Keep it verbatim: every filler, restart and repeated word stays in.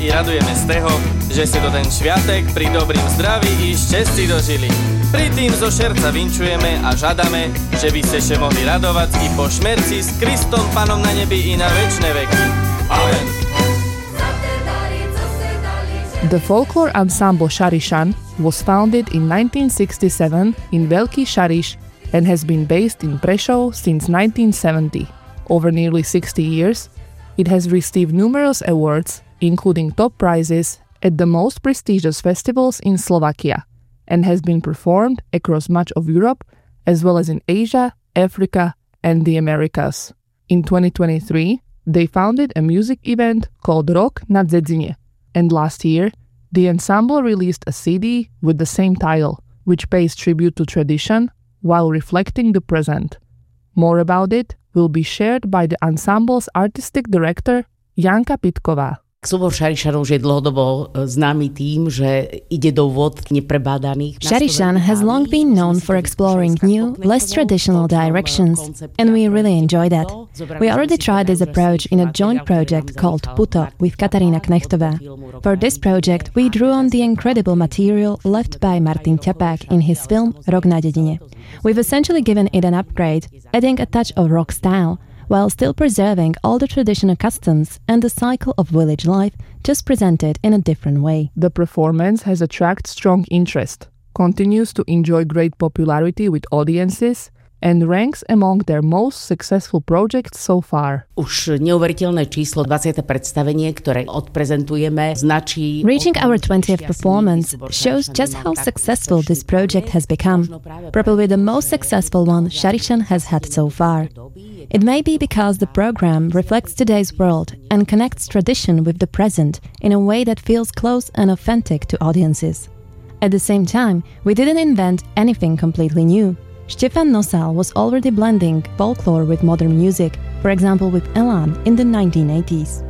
radi radujeme z toho, že si to ten sviatek pri dobrým zdraví i šťastí dožili. Pri tým zo šerca vinčujeme a žadáme, že by ste ešte mohli radovať i po šmerci s Kristom Panom na nebi i na večné veky. Amen. The folklore ensemble Šarišan was founded in nineteen sixty-seven in Veľký Šariš and has been based in Prešov since nineteen seventy. Over nearly sixty years, it has received numerous awards, including top prizes at the most prestigious festivals in Slovakia, and has been performed across much of Europe, as well as in Asia, Africa, and the Americas. In twenty twenty-three, they founded a music event called Rok na Dzedzine, and last year, the ensemble released a C D with the same title, which pays tribute to tradition while reflecting the present. More about it will be shared by the ensemble's artistic director, Janka Pitková. Súbor Šarišanov je dlhodobo známy tým, že ide do vod neprebádaných. Šarišan has long been known for exploring new, less traditional directions, and we really enjoy that. We already tried this approach in a joint project called Puto with Katarína Knechtová. For this project, we drew on the incredible material left by Martin Ťapák in his film Rok na dedine. We've essentially given it an upgrade, adding a touch of rock style, while still preserving all the traditional customs and the cycle of village life, just presented in a different way. The performance has attracted strong interest, continues to enjoy great popularity with audiences, and ranks among their most successful projects so far. Už neuveriteľné číslo dvadsiate predstavenie, ktoré odprezentujeme, značí... Reaching our twentieth performance shows just how successful this project has become. Probably the most successful one Šarišan has had so far. It may be because the program reflects today's world and connects tradition with the present in a way that feels close and authentic to audiences. At the same time, we didn't invent anything completely new. Štefan Nosal was already blending folklore with modern music, for example with Elan in the nineteen eighties.